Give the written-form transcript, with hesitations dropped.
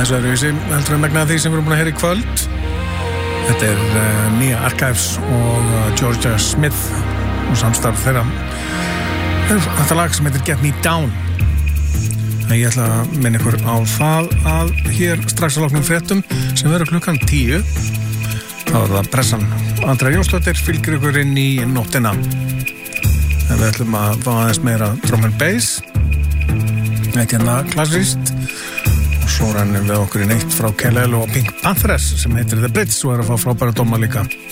aðeins öðruvísi heldur en megna því sem við erum búin að heyra í kvöld. Þetta nýja Archives og Georgia Smith og samstarf þeirra. Þetta lag sem heitir Get Me Down. Ég ætla að minna ykkur á það að hér strax að loknum fréttum sem verður klukkan 10 þá það pressan Andrea Jónsdóttir fylgir ykkur inn í nóttina en við ætlum að fá aðeins meira drum and bass ekki klassískt og svo rennum við okkur í neitt frá KLL og Pink Panthers sem heitir The Bridge og að fá frábæra dóma líka